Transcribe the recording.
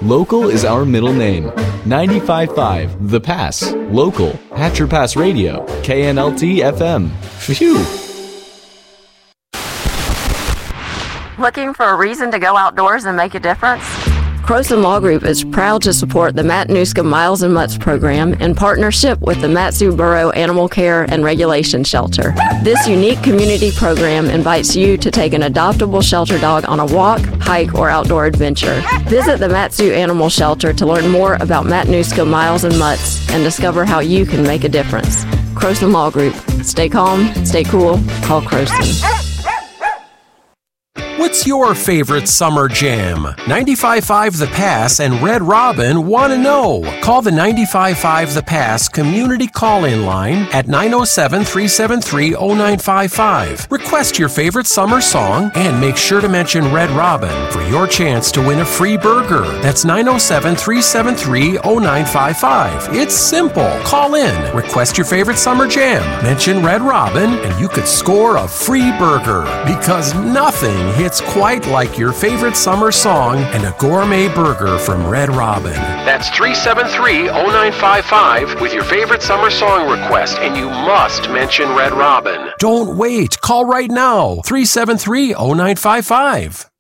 Local is our middle name. 95.5 The Pass. Local. Hatcher Pass Radio. KNLT FM. Phew. Looking for a reason to go outdoors and make a difference? Croson Law Group is proud to support the Matanuska Miles and Mutts program in partnership with the Mat-Su Borough Animal Care and Regulation Shelter. This unique community program invites you to take an adoptable shelter dog on a walk, hike, or outdoor adventure. Visit the Mat-Su Animal Shelter to learn more about Matanuska Miles and Mutts and discover how you can make a difference. Croson Law Group. Stay calm, stay cool, call Croson. What's your favorite summer jam? 95.5 The Pass and Red Robin want to know. Call the 95.5 The Pass community call-in line at 907-373-0955. Request your favorite summer song and make sure to mention Red Robin for your chance to win a free burger. That's 907-373-0955. It's simple. Call in, request your favorite summer jam, mention Red Robin, and you could score a free burger. Because nothing hits quite like your favorite summer song and a gourmet burger from Red Robin. That's 373-0955 with your favorite summer song request, and you must mention Red Robin. Don't wait. Call right now. 373-0955.